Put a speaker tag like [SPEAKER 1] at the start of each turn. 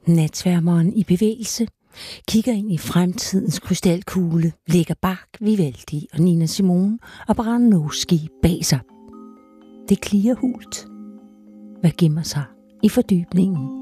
[SPEAKER 1] Natsværmeren i bevægelse kigger ind i fremtidens krystalkugle, lægger Bach, Vivaldi og Nina Simone og Baranowski bag sig. Det klirrer hult. Hvad gemmer sig i fordybningen?